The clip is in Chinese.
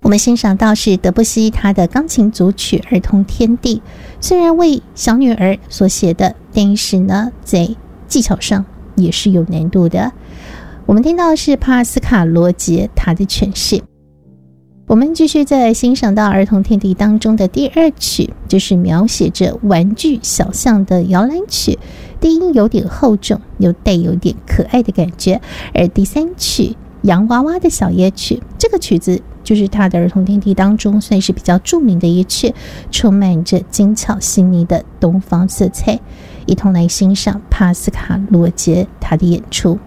我们欣赏到是德布西他的钢琴组曲《儿童天地》，虽然为小女儿所写的，但是呢，在技巧上也是有难度的。我们听到的是帕斯卡罗杰他的诠释。我们继续再欣赏到《儿童天地》当中的第2曲，就是描写着玩具小象的摇篮曲，低音有点厚重，又带有点可爱的感觉。而第3曲洋娃娃的小夜曲，这个曲子就是他的《儿童天地》当中算是比较著名的一曲，充满着精巧细腻的东方色彩。一同来欣赏帕斯卡罗杰他的演出。